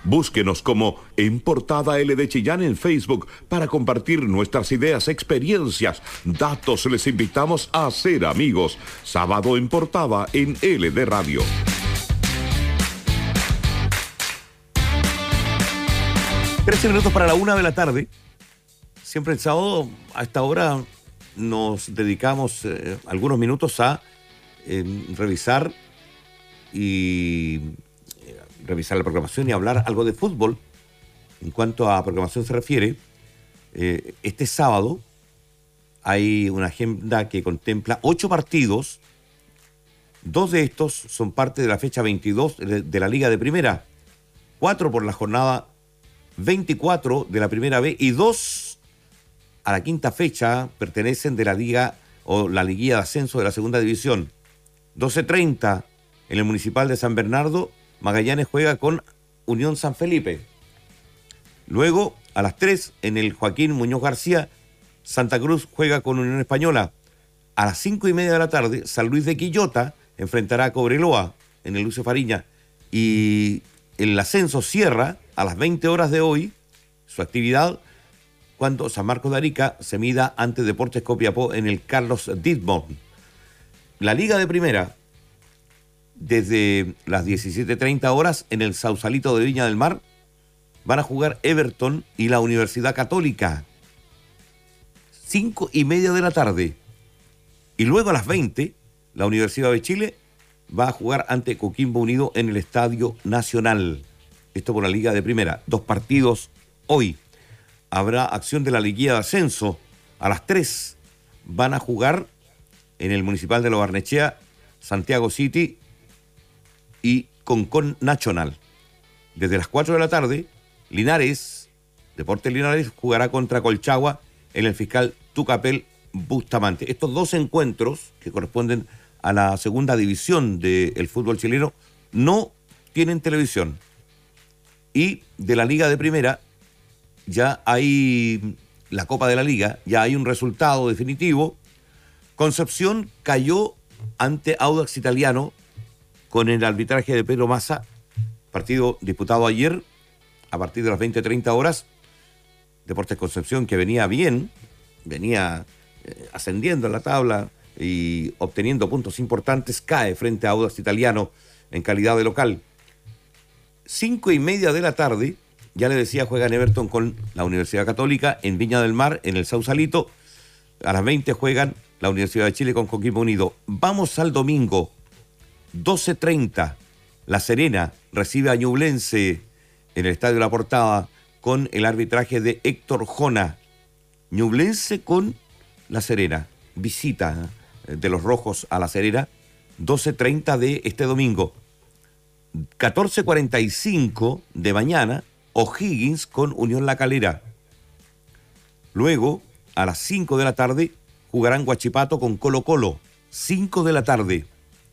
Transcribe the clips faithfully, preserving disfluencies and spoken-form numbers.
Búsquenos como En Portada L de Chillán en Facebook para compartir nuestras ideas, experiencias, datos. Les invitamos a ser amigos. Sábado en Portada en L de Radio. trece minutos para la una de la tarde. Siempre el sábado a esta hora nos dedicamos eh, algunos minutos a eh, revisar y eh, revisar la programación y hablar algo de fútbol. En cuanto a programación se refiere, eh, este sábado hay una agenda que contempla ocho partidos. Dos de estos son parte de la fecha veintidós de la Liga de Primera, cuatro por la jornada veinticuatro de la Primera B y dos a la quinta fecha pertenecen de la Liga o la Liguilla de Ascenso de la Segunda División. doce treinta en el Municipal de San Bernardo, Magallanes juega con Unión San Felipe. Luego, a las tres, en el Joaquín Muñoz García, Santa Cruz juega con Unión Española. A las cinco y media de la tarde, San Luis de Quillota enfrentará a Cobreloa en el Lucio Fariña. Y el ascenso cierra a las veinte horas de hoy su actividad cuando San Marcos de Arica se mida ante Deportes Copiapó en el Carlos Dittborn. La Liga de Primera, desde las diecisiete treinta horas en el Sausalito de Viña del Mar, van a jugar Everton y la Universidad Católica. Cinco y media de la tarde. Y luego a las veinte, la Universidad de Chile va a jugar ante Coquimbo Unido en el Estadio Nacional. Esto por la Liga de Primera. Dos partidos hoy. Habrá acción de la Liguilla de Ascenso. A las tres van a jugar en el Municipal de Lo Barnechea, Santiago City y Concón Nacional. Desde las cuatro de la tarde, Linares, Deportes Linares, jugará contra Colchagua en el Fiscal Tucapel Bustamante. Estos dos encuentros, que corresponden a la segunda división del fútbol chileno, no tienen televisión. Y de la Liga de Primera, ya hay la Copa de la Liga, ya hay un resultado definitivo. Concepción cayó ante Audax Italiano con el arbitraje de Pedro Massa, partido disputado ayer a partir de las veinte treinta horas. Deportes Concepción, que venía bien, venía eh, ascendiendo en la tabla y obteniendo puntos importantes, cae frente a Audax Italiano en calidad de local. Cinco y media de la tarde, ya le decía, juegan Everton con la Universidad Católica en Viña del Mar, en el Sausalito. A las veinte juegan la Universidad de Chile con Coquimbo Unido. Vamos al domingo, doce treinta. La Serena recibe a Ñublense en el Estadio La Portada con el arbitraje de Héctor Jona. Ñublense con La Serena. Visita de los rojos a La Serena, doce treinta de este domingo. catorce cuarenta y cinco de mañana, O'Higgins con Unión La Calera. Luego, a las cinco de la tarde, jugarán Huachipato con Colo Colo. cinco de la tarde.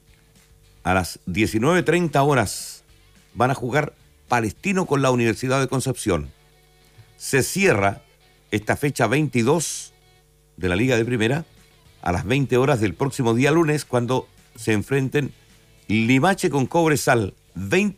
A las diecinueve treinta horas van a jugar Palestino con la Universidad de Concepción. Se cierra esta fecha veintidós de la Liga de Primera a las veinte horas del próximo día lunes, cuando se enfrenten Limache con Cobresal. veinte